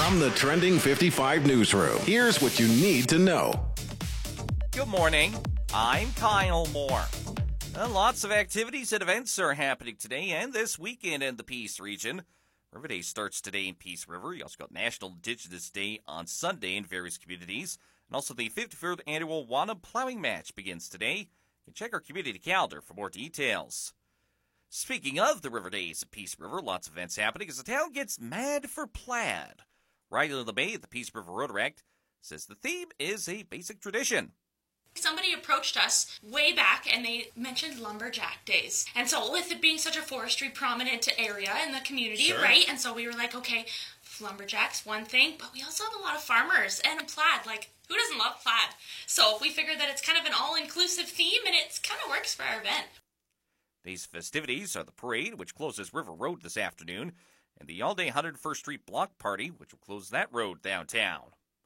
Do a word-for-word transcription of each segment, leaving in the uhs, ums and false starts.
From the Trending fifty-five newsroom, here's what you need to know. Good morning. I'm Kyle Moore. Well, lots of activities and events are happening today and this weekend in the Peace region. River Day starts today in Peace River. You also got National Indigenous Day on Sunday in various communities. And also the fifty-third Annual Wanna Plowing Match begins today. You can check our community calendar for more details. Speaking of the River Days at Peace River, lots of events happening as the town gets mad for plaid. Riley LeMay at the Peace River Rotaract says the theme is a basic tradition. Somebody approached us way back and they mentioned lumberjack days. And so with it being such a forestry prominent area in the community, sure. right? And so we were like, okay, lumberjacks, one thing, but we also have a lot of farmers and plaid. Like, who doesn't love plaid? So we figured that it's kind of an all-inclusive theme and it kind of works for our event. These festivities are the parade, which closes River Road this afternoon, and the all-day one hundred first Street Block Party, which will close that road downtown.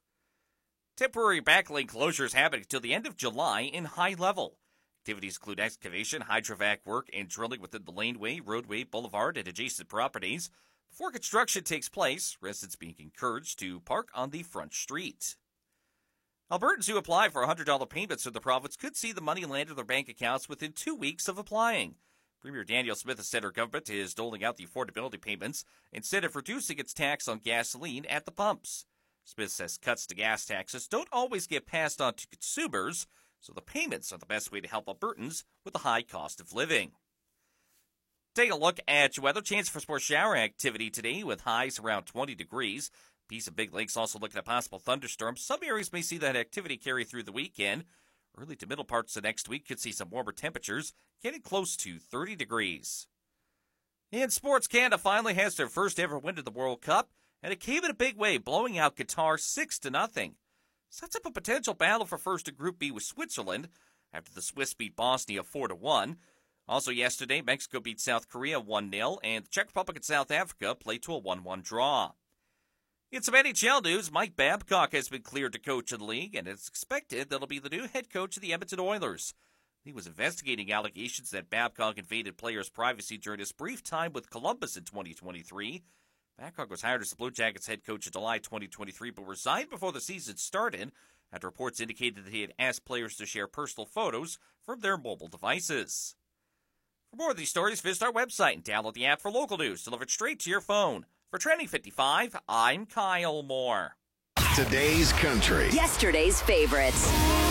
Temporary backlane closures happen until the end of July in High Level. Activities include excavation, hydrovac work, and drilling within the laneway, roadway, boulevard, and adjacent properties. Before construction takes place, residents being encouraged to park on the front street. Albertans who apply for one hundred dollars payments from the province could see the money land in their bank accounts within two weeks of applying. Premier Danielle Smith has said her government is doling out the affordability payments instead of reducing its tax on gasoline at the pumps. Smith says cuts to gas taxes don't always get passed on to consumers, so the payments are the best way to help Albertans with the high cost of living. Take a look at your weather. Chance for sport shower activity today with highs around twenty degrees. Peace and Big Lakes also looking at possible thunderstorms. Some areas may see that activity carry through the weekend. Early to middle parts of next week could see some warmer temperatures, getting close to thirty degrees. In sports, Canada finally has their first ever win of the World Cup, and it came in a big way, blowing out Qatar six to nothing. Sets up a potential battle for first in Group B with Switzerland after the Swiss beat Bosnia four to one. Also yesterday, Mexico beat South Korea one nil, and the Czech Republic and South Africa played to a one one draw. In some N H L news, Mike Babcock has been cleared to coach in the league, and it's expected that he'll be the new head coach of the Edmonton Oilers. He was investigating allegations that Babcock invaded players' privacy during his brief time with Columbus in twenty twenty-three. Babcock was hired as the Blue Jackets head coach in July twenty twenty-three, but resigned before the season started after reports indicated that he had asked players to share personal photos from their mobile devices. For more of these stories, visit our website and download the app for local news delivered straight to your phone. For Trending fifty-five, I'm Kyle Moore. Today's country. Yesterday's favorites.